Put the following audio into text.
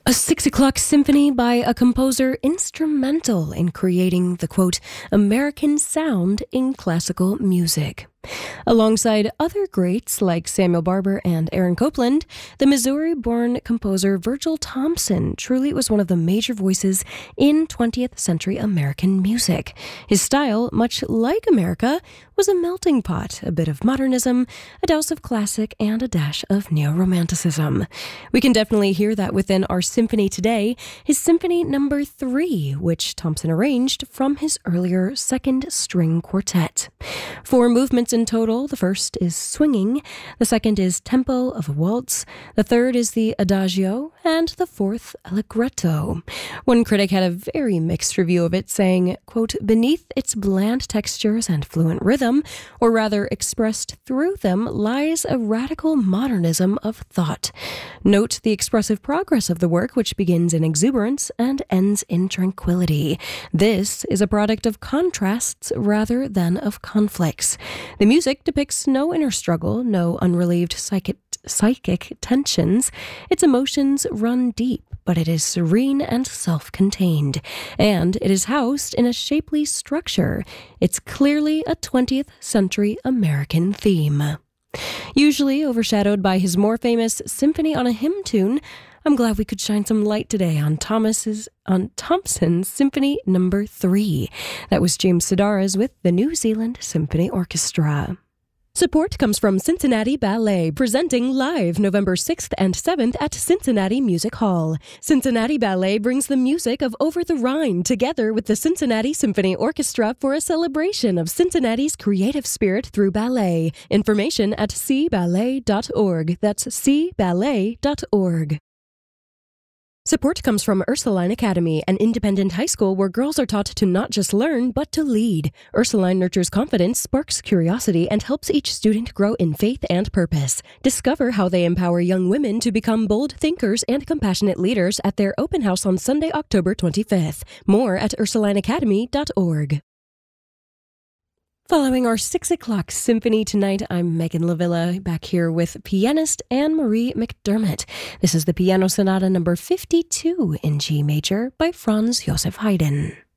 A 6 o'clock symphony by a composer instrumental in creating the, quote, American sound in classical music. Alongside other greats like Samuel Barber and Aaron Copland, the Missouri-born composer Virgil Thomson truly was one of the major voices in 20th century American music. His style, much like America, was a melting pot, a bit of modernism, a douse of classic, and a dash of neo-romanticism. We can definitely hear that within our symphony today, his Symphony No. 3, which Thomson arranged from his earlier second string quartet. 4 movements in total. The first is swinging, the second is tempo of a waltz, the third is the adagio, and the fourth allegretto. One critic had a very mixed review of it, saying, quote, beneath its bland textures and fluent rhythm, or rather expressed through them, lies a radical modernism of thought. Note the expressive progress of the work, which begins in exuberance and ends in tranquility. This is a product of contrasts rather than of conflicts. The music depicts no inner struggle, no unrelieved psychic tensions. Its emotions run deep, but it is serene and self-contained. And it is housed in a shapely structure. It's clearly a 20th century American theme. Usually overshadowed by his more famous Symphony on a Hymn Tune, I'm glad we could shine some light today on Thomson's Symphony No. 3. That was James Sedaris with the New Zealand Symphony Orchestra. Support comes from Cincinnati Ballet, presenting live November 6th and 7th at Cincinnati Music Hall. Cincinnati Ballet brings the music of Over the Rhine together with the Cincinnati Symphony Orchestra for a celebration of Cincinnati's creative spirit through ballet. Information at cballet.org. That's cballet.org. Support comes from Ursuline Academy, an independent high school where girls are taught to not just learn, but to lead. Ursuline nurtures confidence, sparks curiosity, and helps each student grow in faith and purpose. Discover how they empower young women to become bold thinkers and compassionate leaders at their open house on Sunday, October 25th. More at ursulineacademy.org. Following our 6 o'clock symphony tonight, I'm Megan Lavilla, back here with pianist Anne-Marie McDermott. This is the Piano Sonata No. 52 in G major by Franz Joseph Haydn.